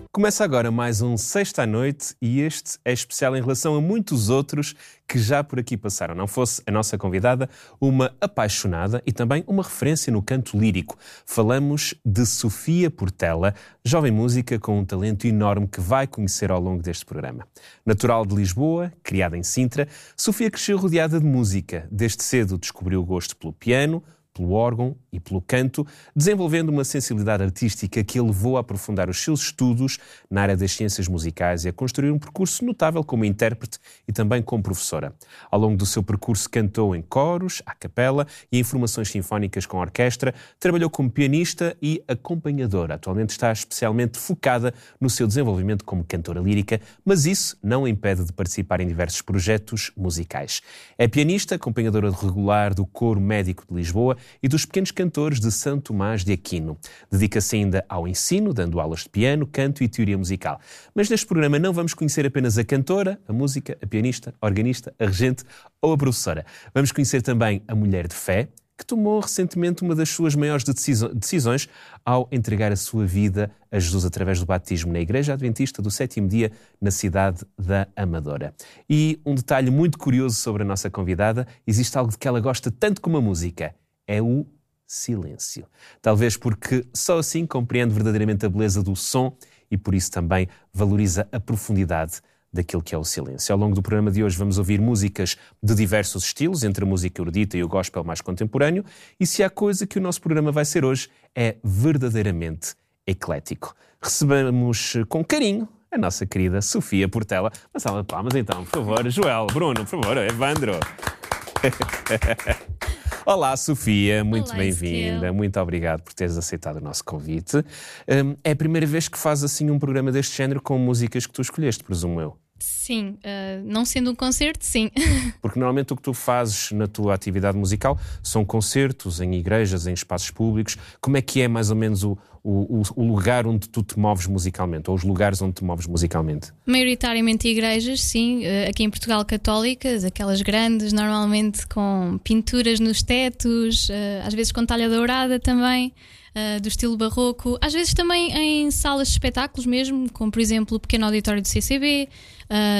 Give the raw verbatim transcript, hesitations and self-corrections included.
Começa agora mais um Sexta à Noite e este é especial em relação a muitos outros que já por aqui passaram. Não fosse a nossa convidada uma apaixonada e também uma referência no canto lírico. Falamos de Sofia Portela, jovem música com um talento enorme que vai conhecer ao longo deste programa. Natural de Lisboa, criada em Sintra, Sofia cresceu rodeada de música. Desde cedo descobriu o gosto pelo piano, pelo órgão e pelo canto, desenvolvendo uma sensibilidade artística que a levou a aprofundar os seus estudos na área das ciências musicais e a construir um percurso notável como intérprete e também como professora. Ao longo do seu percurso cantou em coros, à capela e em formações sinfónicas com orquestra, trabalhou como pianista e acompanhadora. Atualmente está especialmente focada no seu desenvolvimento como cantora lírica, mas isso não a impede de participar em diversos projetos musicais. É pianista, acompanhadora regular do Coro Médico de Lisboa e dos pequenos cantores de São Tomás de Aquino. Dedica-se ainda ao ensino, dando aulas de piano, canto e teoria musical. Mas neste programa não vamos conhecer apenas a cantora, a música, a pianista, a organista, a regente ou a professora. Vamos conhecer também a mulher de fé, que tomou recentemente uma das suas maiores decisões ao entregar a sua vida a Jesus através do batismo na Igreja Adventista do Sétimo Dia, na cidade da Amadora. E um detalhe muito curioso sobre a nossa convidada: existe algo de que ela gosta tanto como a música. É o silêncio. Talvez porque só assim compreende verdadeiramente a beleza do som e por isso também valoriza a profundidade daquilo que é o silêncio. Ao longo do programa de hoje vamos ouvir músicas de diversos estilos, entre a música erudita e o gospel mais contemporâneo, e se há coisa que o nosso programa vai ser hoje é verdadeiramente eclético. Recebemos com carinho a nossa querida Sofia Portela. Uma salva de palmas então, por favor. Joel, Bruno, por favor, Evandro. Olá, Sofia, muito bem-vinda. Muito obrigado por teres aceitado o nosso convite. Um, é a primeira vez que fazes assim um programa deste género com músicas que tu escolheste, presumo eu. Sim, uh, não sendo um concerto, sim. Porque normalmente o que tu fazes na tua atividade musical são concertos em igrejas, em espaços públicos. Como é que é mais ou menos o, o, o lugar onde tu te moves musicalmente, ou os lugares onde te moves musicalmente? Maioritariamente igrejas, sim. Uh, aqui em Portugal, católicas, aquelas grandes, normalmente com pinturas nos tetos, uh, às vezes com talha dourada também. Uh, do estilo barroco, às vezes também em salas de espetáculos mesmo, como por exemplo o pequeno auditório do C C B, uh,